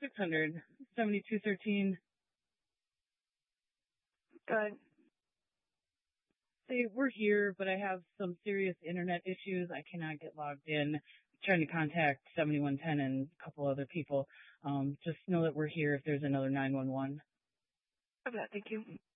600, 7213. Good. Say, we're here, but I have some serious internet issues. I cannot get logged in. Trying to contact 7110 and a couple other people. Just know that we're here if there's another 911. Okay, thank you.